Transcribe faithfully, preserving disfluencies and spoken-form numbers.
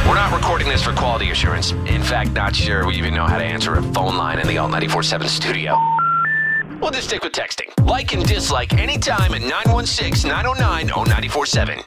We're not recording this for quality assurance. In fact, not sure we even know how to answer a phone line in the Alt ninety-four point seven studio. We'll just stick with texting. Like and dislike anytime at nine one six, nine oh nine, oh nine four seven.